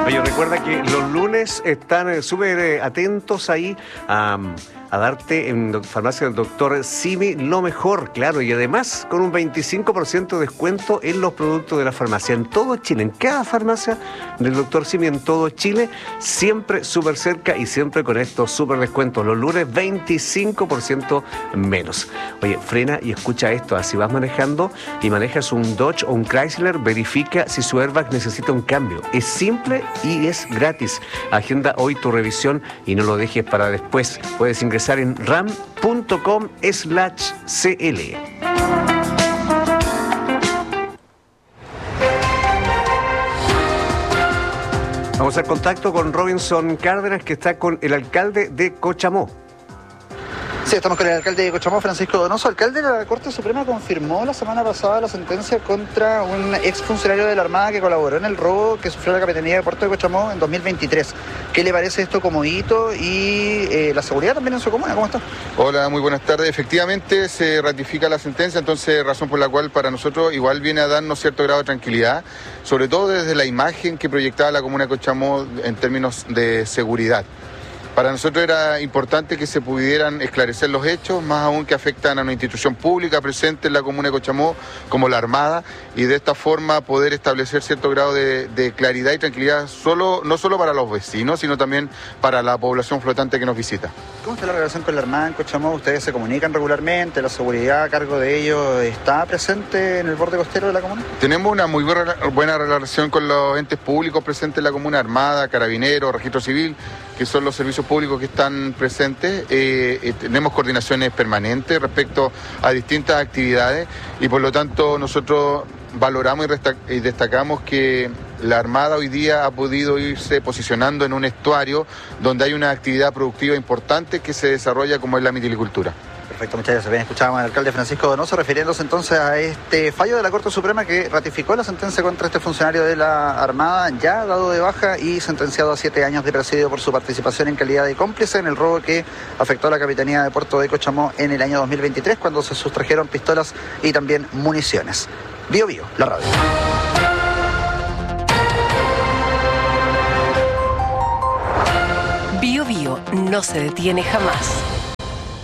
Oye, recuerda que los lunes están súper atentos ahí a darte en farmacia del doctor Simi lo mejor, claro, y además con un 25% de descuento en los productos de la farmacia, en todo Chile, en cada farmacia del doctor Simi en todo Chile, siempre súper cerca y siempre con estos súper descuentos. Los lunes 25% menos. Oye, frena y escucha esto, si vas manejando y manejas un Dodge o un Chrysler, verifica si su airbag necesita un cambio. Es simple y es gratis. Agenda hoy tu revisión y no lo dejes para después. Puedes ingresar en ram.com/cl. Vamos al contacto con Robinson Cárdenas, que está con el alcalde de Cochamó. Sí, estamos con el alcalde de Cochamó, Francisco Donoso. Alcalde, la Corte Suprema confirmó la semana pasada la sentencia contra un exfuncionario de la Armada que colaboró en el robo que sufrió la Capitanía de Puerto de Cochamó en 2023. ¿Qué le parece esto como hito y la seguridad también en su comuna? ¿Cómo está? Hola, muy buenas tardes. Efectivamente se ratifica la sentencia, entonces razón por la cual para nosotros igual viene a darnos cierto grado de tranquilidad, sobre todo desde la imagen que proyectaba la comuna de Cochamó en términos de seguridad. Para nosotros era importante que se pudieran esclarecer los hechos, más aún que afectan a una institución pública presente en la comuna de Cochamó, como la Armada, y de esta forma poder establecer cierto grado de claridad y tranquilidad, no solo para los vecinos, sino también para la población flotante que nos visita. ¿Cómo está la relación con la Armada en Cochamó? ¿Ustedes se comunican regularmente? ¿La seguridad a cargo de ellos está presente en el borde costero de la comuna? Tenemos una muy buena relación con los entes públicos presentes en la comuna, Armada, Carabineros, Registro Civil, que son los servicios públicos que están presentes. Tenemos coordinaciones permanentes respecto a distintas actividades y por lo tanto nosotros valoramos y destacamos que la Armada hoy día ha podido irse posicionando en un estuario donde hay una actividad productiva importante que se desarrolla como es la mitilicultura. Perfecto, muchas gracias. Bien, escuchábamos al alcalde Francisco Donoso refiriéndose entonces a este fallo de la Corte Suprema que ratificó la sentencia contra este funcionario de la Armada, ya dado de baja y sentenciado a 7 años de presidio por su participación en calidad de cómplice en el robo que afectó a la Capitanía de Puerto de Cochamó en el año 2023, cuando se sustrajeron pistolas y también municiones. Bio Bio, la radio. Bio Bio no se detiene jamás.